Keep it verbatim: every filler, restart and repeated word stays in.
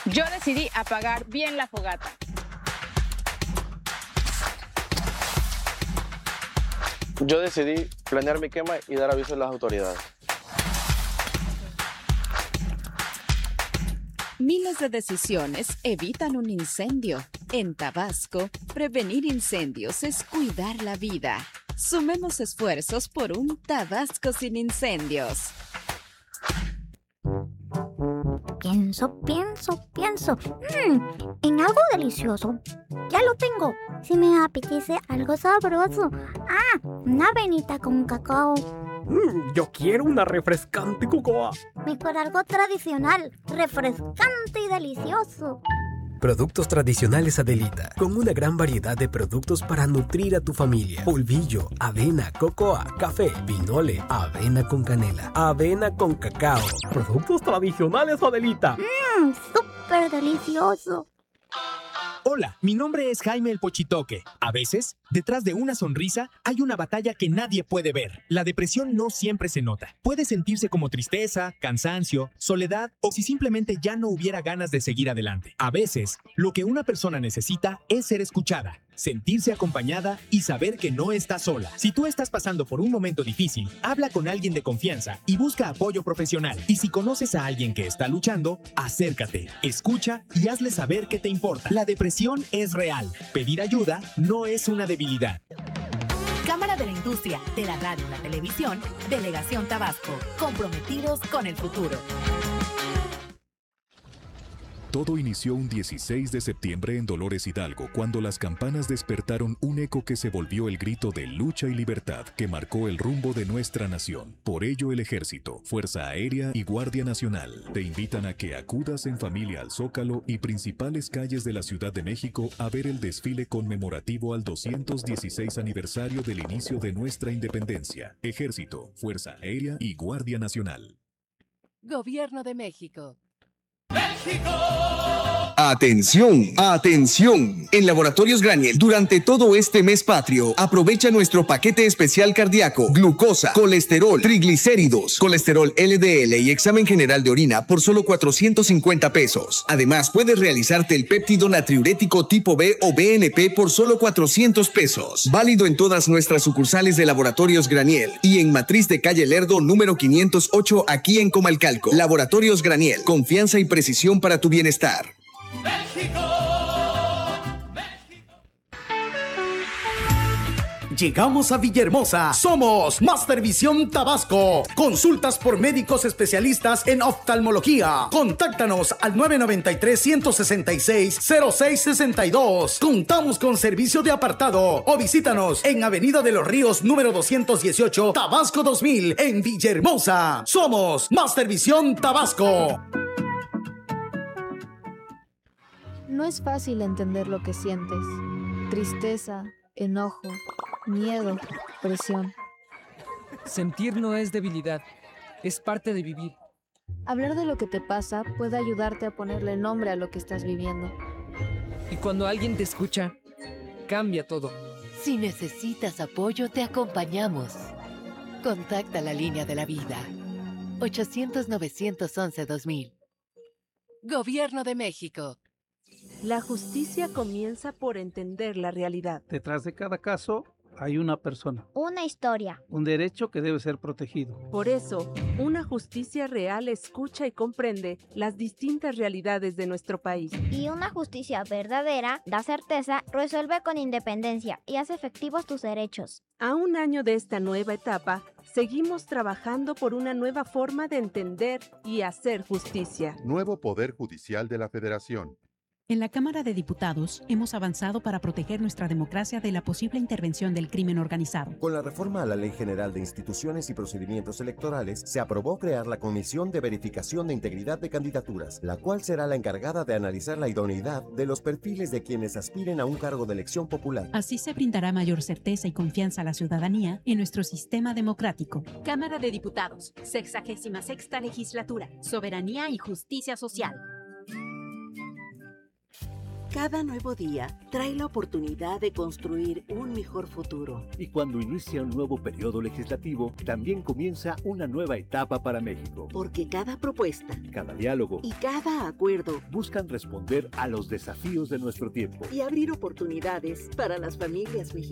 Yo decidí apagar bien la fogata. Yo decidí planear mi quema y dar aviso a las autoridades. Miles de decisiones evitan un incendio. En Tabasco, prevenir incendios es cuidar la vida. Sumemos esfuerzos por un Tabasco sin incendios. Pienso, pienso, pienso. Mmm, en algo delicioso. Ya lo tengo. Si me apetece algo sabroso. Ah, una avenita con cacao. Mm, yo quiero una refrescante cocoa. Mejor algo tradicional, refrescante y delicioso. Productos tradicionales Adelita, con una gran variedad de productos para nutrir a tu familia. Polvillo, avena, cocoa, café, pinole, avena con canela, avena con cacao. Productos tradicionales Adelita. Mmm, súper delicioso. Hola, mi nombre es Jaime el Pochitoque. A veces, detrás de una sonrisa, hay una batalla que nadie puede ver. La depresión no siempre se nota. Puede sentirse como tristeza, cansancio, soledad o si simplemente ya no hubiera ganas de seguir adelante. A veces, lo que una persona necesita es ser escuchada, sentirse acompañada y saber que no está sola. Si tú estás pasando por un momento difícil, habla con alguien de confianza y busca apoyo profesional. Y si conoces a alguien que está luchando, acércate, escucha y hazle saber que te importa. La depresión es real. Pedir ayuda no es una debilidad. Cámara de la Industria, de la Radio y la Televisión, Delegación Tabasco, comprometidos con el futuro. Todo inició un dieciséis de septiembre en Dolores Hidalgo, cuando las campanas despertaron un eco que se volvió el grito de lucha y libertad que marcó el rumbo de nuestra nación. Por ello, el Ejército, Fuerza Aérea y Guardia Nacional te invitan a que acudas en familia al Zócalo y principales calles de la Ciudad de México a ver el desfile conmemorativo al doscientos dieciséis aniversario del inicio de nuestra independencia. Ejército, Fuerza Aérea y Guardia Nacional. Gobierno de México. ¡México! Atención, atención. En Laboratorios Graniel, durante todo este mes patrio, aprovecha nuestro paquete especial cardíaco, glucosa, colesterol, triglicéridos, colesterol L D L y examen general de orina por solo cuatrocientos cincuenta pesos. Además, puedes realizarte el péptido natriurético tipo B o B N P por solo cuatrocientos pesos. Válido en todas nuestras sucursales de Laboratorios Graniel y en Matriz de Calle Lerdo número quinientos ocho aquí en Comalcalco. Laboratorios Graniel, confianza y precisión para tu bienestar. ¡México! Llegamos a Villahermosa. Somos Master Visión Tabasco. Consultas por médicos especialistas en oftalmología. Contáctanos al nueve nueve tres, uno seis seis, cero seis seis dos. Contamos con servicio de apartado o visítanos en Avenida de los Ríos número doscientos dieciocho, Tabasco dos mil, en Villahermosa. Somos Master Visión Tabasco. No es fácil entender lo que sientes. Tristeza, enojo, miedo, presión. Sentir no es debilidad, es parte de vivir. Hablar de lo que te pasa puede ayudarte a ponerle nombre a lo que estás viviendo. Y cuando alguien te escucha, cambia todo. Si necesitas apoyo, te acompañamos. Contacta la línea de la vida. ochocientos, novecientos once, dos mil. Gobierno de México. La justicia comienza por entender la realidad. Detrás de cada caso hay una persona. Una historia. Un derecho que debe ser protegido. Por eso, una justicia real escucha y comprende las distintas realidades de nuestro país. Y una justicia verdadera da certeza, resuelve con independencia y hace efectivos tus derechos. A un año de esta nueva etapa, seguimos trabajando por una nueva forma de entender y hacer justicia. Nuevo Poder Judicial de la Federación. En la Cámara de Diputados hemos avanzado para proteger nuestra democracia de la posible intervención del crimen organizado. Con la reforma a la Ley General de Instituciones y Procedimientos Electorales, se aprobó crear la Comisión de Verificación de Integridad de Candidaturas, la cual será la encargada de analizar la idoneidad de los perfiles de quienes aspiren a un cargo de elección popular. Así se brindará mayor certeza y confianza a la ciudadanía en nuestro sistema democrático. Cámara de Diputados, sexagésima sexta legislatura, soberanía y justicia social. Cada nuevo día trae la oportunidad de construir un mejor futuro. Y cuando inicia un nuevo periodo legislativo, también comienza una nueva etapa para México. Porque cada propuesta, cada diálogo y cada acuerdo buscan responder a los desafíos de nuestro tiempo y abrir oportunidades para las familias mexicanas.